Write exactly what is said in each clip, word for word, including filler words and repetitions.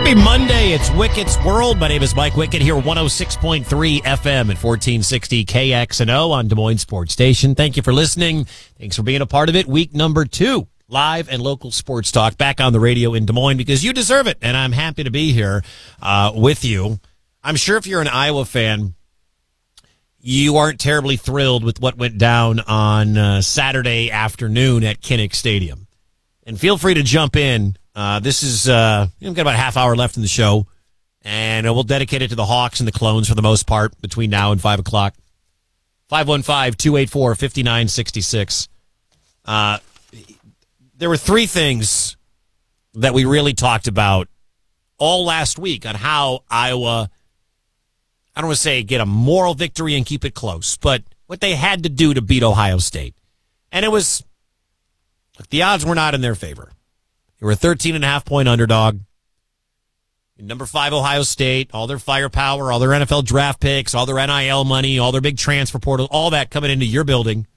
Happy Monday. It's Wickett's World. My name is Mike Wickett here, one oh six point three F M at fourteen sixty K X N O on Des Moines Sports Station. Thank you for listening. Thanks for being a part of it. Week number two, live and local sports talk back on the radio in Des Moines because you deserve it, and I'm happy to be here uh, with you. I'm sure if you're an Iowa fan, you aren't terribly thrilled with what went down on uh, Saturday afternoon at Kinnick Stadium. And feel free to jump in. Uh, this is, uh, you know, we've got about a half hour left in the show, and uh, we'll dedicate it to the Hawks and the Clones for the most part between now and five o'clock. five one five, two eight four, five nine six six. Uh, there were three things that we really talked about all last week on how Iowa, I don't want to say get a moral victory and keep it close, but what they had to do to beat Ohio State. And it was, look, the odds were not in their favor. They were a thirteen and a half point underdog. Number five, Ohio State, all their firepower, all their N F L draft picks, all their N I L money, all their big transfer portal, all that coming into your building.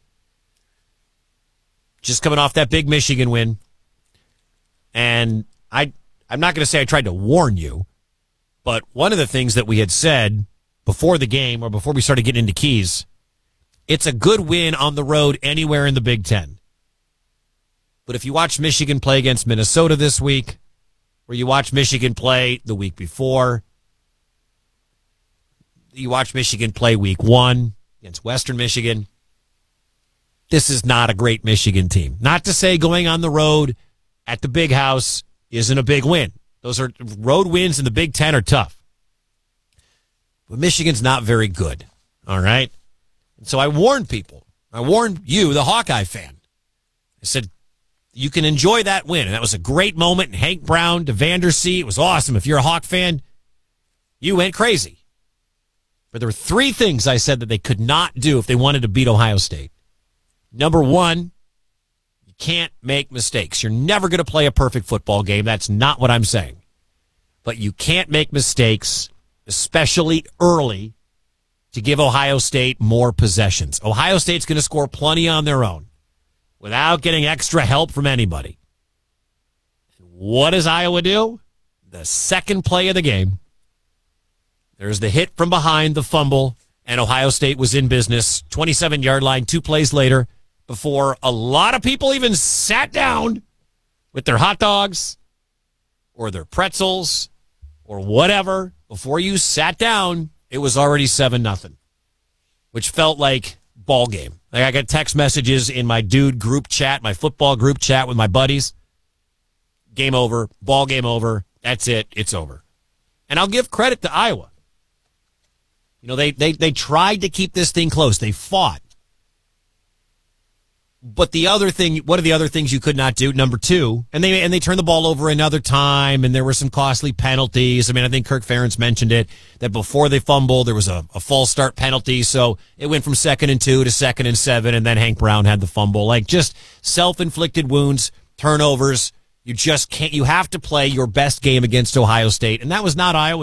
Just coming off that big Michigan win. And I, I'm not going to say I tried to warn you, but one of the things that we had said before the game or before we started getting into keys, it's a good win on the road anywhere in the Big Ten. But if you watch Michigan play against Minnesota this week, or you watch Michigan play the week before, you watch Michigan play week one against Western Michigan, this is not a great Michigan team. Not to say going on the road at the Big House isn't a big win. Those are road wins in the Big Ten are tough. But Michigan's not very good, all right? And so I warned people. I warned you, the Hawkeye fan. I said, you can enjoy that win. And that was a great moment. And Hank Brown to Vandersea. It was awesome. If you're a Hawk fan, you went crazy. But there were three things I said that they could not do if they wanted to beat Ohio State. Number one, you can't make mistakes. You're never going to play a perfect football game. That's not what I'm saying. But you can't make mistakes, especially early, to give Ohio State more possessions. Ohio State's going to score plenty on their own without getting extra help from anybody. What does Iowa do? The second play of the game, there's the hit from behind, the fumble, and Ohio State was in business. twenty-seven-yard line, two plays later, before a lot of people even sat down with their hot dogs or their pretzels or whatever. Before you sat down, it was already seven nothing, which felt like ball game. Like I got text messages in my dude group chat, my football group chat with my buddies. Game over, ball game over. That's it. It's over. And I'll give credit to Iowa. You know, they they they tried to keep this thing close. They fought. But the other thing, what are the other things you could not do? Number two, and they and they turned the ball over another time, and there were some costly penalties. I mean, I think Kirk Ferentz mentioned it, that before they fumbled, there was a, a false start penalty, so it went from second and two to second and seven, and then Hank Brown had the fumble. Like, just self-inflicted wounds, turnovers. You just can't, you have to play your best game against Ohio State, and that was not Iowa.